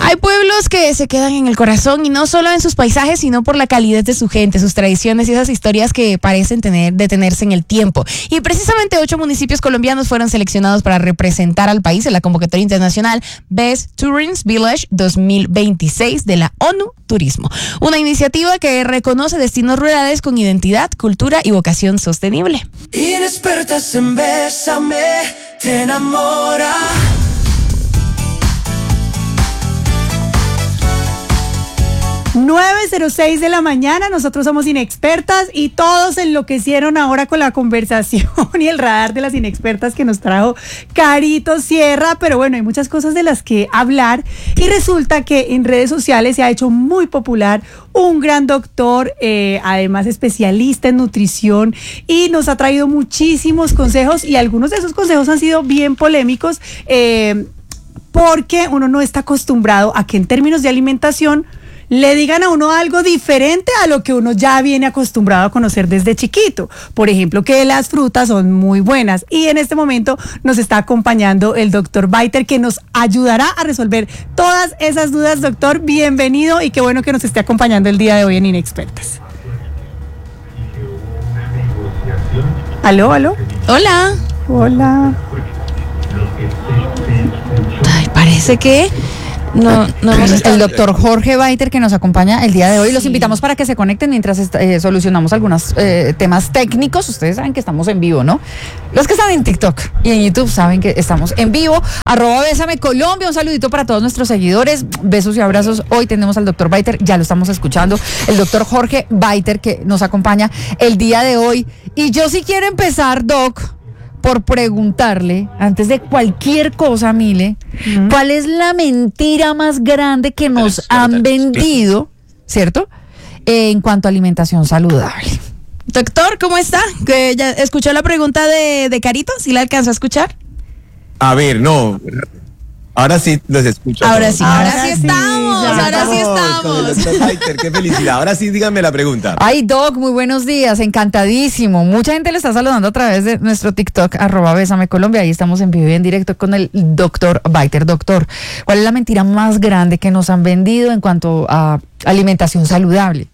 Hay pueblos que se quedan en el corazón y no solo en sus paisajes, sino por la calidez de su gente, sus tradiciones y esas historias que parecen detenerse en el tiempo. Y precisamente 8 municipios colombianos fueron seleccionados para representar al país en la convocatoria internacional Best Tourist Village 2026 de la ONU Turismo. Una iniciativa que reconoce destinos rurales con identidad, cultura y vocación sostenible. Inexpertas en Bésame, te enamora. 9:06 de la mañana, nosotros somos Inexpertas y todos enloquecieron ahora con la conversación y el radar de las inexpertas que nos trajo Carito Sierra, pero bueno, hay muchas cosas de las que hablar y resulta que en redes sociales se ha hecho muy popular un gran doctor, además especialista en nutrición, y nos ha traído muchísimos consejos y algunos de esos consejos han sido bien polémicos porque uno no está acostumbrado a que en términos de alimentación le digan a uno algo diferente a lo que uno ya viene acostumbrado a conocer desde chiquito. Por ejemplo, que las frutas son muy buenas. Y en este momento nos está acompañando el doctor Baiter, que nos ayudará a resolver todas esas dudas. Doctor, bienvenido y qué bueno que nos esté acompañando el día de hoy en Inexpertas. ¿Aló, aló? Hola. Hola. Ay, parece que... No el doctor Jorge Baiter que nos acompaña el día de hoy. Los invitamos para que se conecten mientras solucionamos algunos temas técnicos. Ustedes saben que estamos en vivo, ¿no? Los que están en TikTok y en YouTube saben que estamos en vivo. @Bésame Colombia. Un saludito para todos nuestros seguidores. Besos y abrazos. Hoy tenemos al doctor Baiter, ya lo estamos escuchando. El doctor Jorge Baiter que nos acompaña el día de hoy. Y yo sí quiero empezar, Doc, por preguntarle, antes de cualquier cosa, Mile, ¿cuál es la mentira más grande que nos han vendido, ¿cierto?, en cuanto a alimentación saludable? Doctor, ¿cómo está? ¿Ya escuchó la pregunta de Carito? ¿Sí la alcanzó a escuchar? A ver, no. Ahora sí los escucho. Ahora sí estamos. Con el doctor Baiter, qué felicidad. Ahora sí, díganme la pregunta. Ay, Doc, muy buenos días, encantadísimo. Mucha gente le está saludando a través de nuestro TikTok, @Bésame Colombia. Ahí estamos en vivo y en directo con el doctor Baiter. Doctor, ¿cuál es la mentira más grande que nos han vendido en cuanto a alimentación saludable?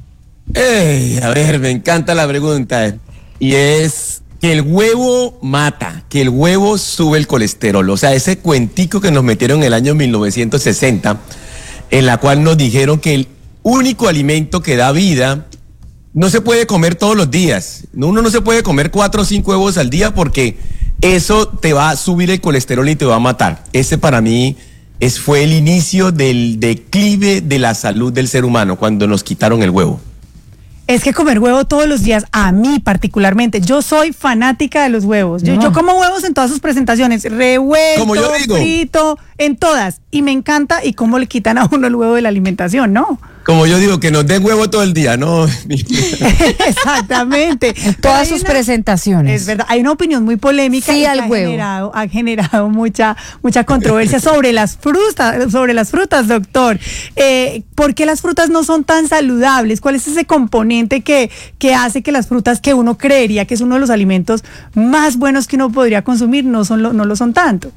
A ver, me encanta la pregunta. Y es que el huevo mata, que el huevo sube el colesterol. O sea, ese cuentico que nos metieron en el año 1960, en la cual nos dijeron que el único alimento que da vida no se puede comer todos los días. Uno no se puede comer 4 o 5 huevos al día porque eso te va a subir el colesterol y te va a matar. Ese para mí fue el inicio del declive de la salud del ser humano, cuando nos quitaron el huevo. Es que comer huevo todos los días, a mí particularmente, yo soy fanática de los huevos. Yo como huevos en todas sus presentaciones, revuelto, como yo digo, frito, en todas. Y me encanta, y cómo le quitan a uno el huevo de la alimentación, ¿no? Como yo digo, que nos den huevo todo el día, ¿no? Exactamente. En todas sus presentaciones. Es verdad, hay una opinión muy polémica sí, que al huevo. ha generado mucha controversia sobre las frutas, doctor. ¿Por qué las frutas no son tan saludables? ¿Cuál es ese componente que hace que las frutas, que uno creería que es uno de los alimentos más buenos que uno podría consumir, no lo son tanto?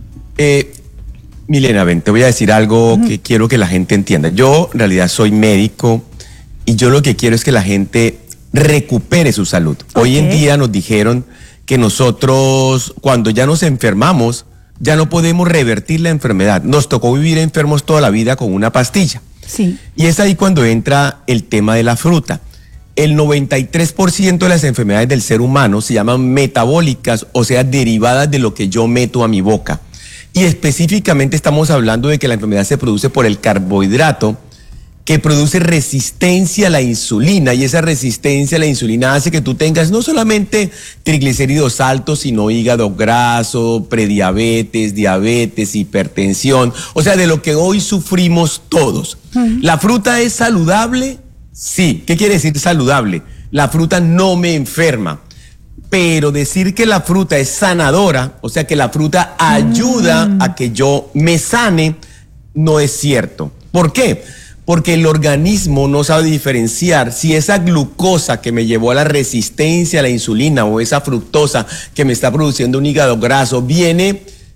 Milena, ven, te voy a decir algo que quiero que la gente entienda. Yo en realidad soy médico y yo lo que quiero es que la gente recupere su salud. Hoy en día nos dijeron que nosotros, cuando ya nos enfermamos, ya no podemos revertir la enfermedad. Nos tocó vivir enfermos toda la vida con una pastilla. Sí. Y es ahí cuando entra el tema de la fruta. El 93% de las enfermedades del ser humano se llaman metabólicas, o sea, derivadas de lo que yo meto a mi boca. Y específicamente estamos hablando de que la enfermedad se produce por el carbohidrato, que produce resistencia a la insulina, y esa resistencia a la insulina hace que tú tengas no solamente triglicéridos altos, sino hígado graso, prediabetes, diabetes, hipertensión, o sea, de lo que hoy sufrimos todos. ¿La fruta es saludable? Sí. ¿Qué quiere decir saludable? La fruta no me enferma. Pero decir que la fruta es sanadora, o sea, que la fruta ayuda a que yo me sane, no es cierto. ¿Por qué? Porque el organismo no sabe diferenciar si esa glucosa que me llevó a la resistencia a la insulina o esa fructosa que me está produciendo un hígado graso viene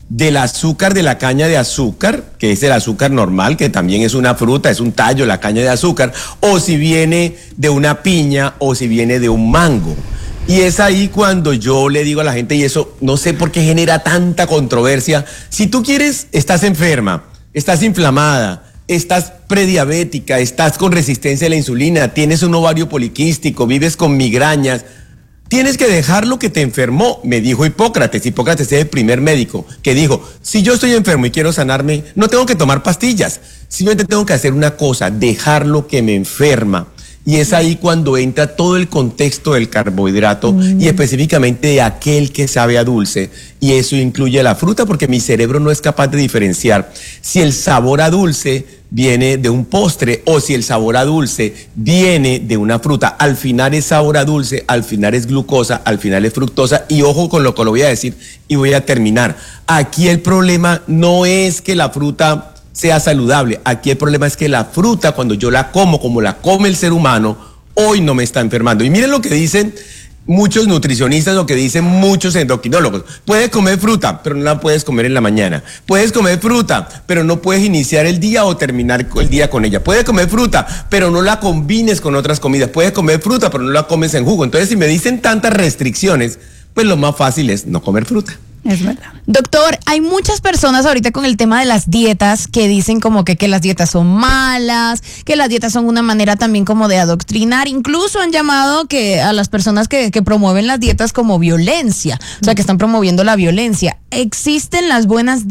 del azúcar de la caña de azúcar, que es el azúcar normal, que también es una fruta, es un tallo, la caña de azúcar, o si viene de una piña o si viene de un mango. Y es ahí cuando yo le digo a la gente, y eso no sé por qué genera tanta controversia, si tú quieres, estás enferma, estás inflamada, estás prediabética, estás con resistencia a la insulina, tienes un ovario poliquístico, vives con migrañas, tienes que dejar lo que te enfermó, me dijo Hipócrates. Hipócrates es el primer médico que dijo, si yo estoy enfermo y quiero sanarme, no tengo que tomar pastillas, simplemente tengo que hacer una cosa, dejar lo que me enferma. Y es ahí cuando entra todo el contexto del carbohidrato y específicamente de aquel que sabe a dulce. Y eso incluye la fruta porque mi cerebro no es capaz de diferenciar si el sabor a dulce viene de un postre o si el sabor a dulce viene de una fruta. Al final es sabor a dulce, al final es glucosa, al final es fructosa. Y ojo con lo que lo voy a decir y voy a terminar. Aquí el problema no es que la fruta sea saludable. Aquí el problema es que la fruta, cuando yo la como la come el ser humano, hoy no me está enfermando. Y miren lo que dicen muchos nutricionistas, lo que dicen muchos endocrinólogos. Puedes comer fruta, pero no la puedes comer en la mañana. Puedes comer fruta, pero no puedes iniciar el día o terminar el día con ella. Puedes comer fruta, pero no la combines con otras comidas. Puedes comer fruta, pero no la comes en jugo. Entonces, si me dicen tantas restricciones, pues lo más fácil es no comer fruta. Es verdad. Doctor, hay muchas personas ahorita con el tema de las dietas que dicen como que las dietas son malas, que las dietas son una manera también como de adoctrinar. Incluso han llamado que a las personas que promueven las dietas como violencia, o sea, que están promoviendo la violencia. ¿Existen las buenas